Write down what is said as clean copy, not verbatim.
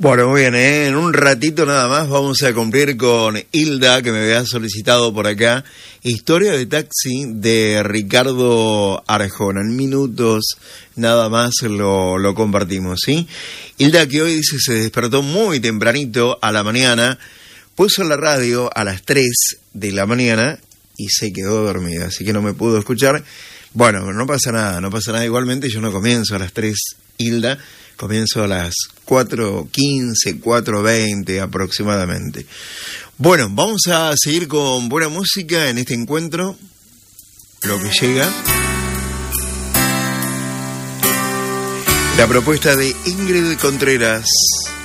Bueno, muy bien, en un ratito nada más vamos a cumplir con Hilda, que me había solicitado por acá, Historia de Taxi de Ricardo Arjona. En minutos nada más lo compartimos, ¿sí? Hilda, que hoy dice se despertó muy tempranito a la mañana, puso la radio a las 3 de la mañana y se quedó dormida, así que no me pudo escuchar. Bueno, no pasa nada, igualmente yo no comienzo a las 3, Hilda, comienzo a las 4:15, 4:20 aproximadamente. Bueno, vamos a seguir con buena música en este encuentro, lo que llega. La propuesta de Ingrid Contreras.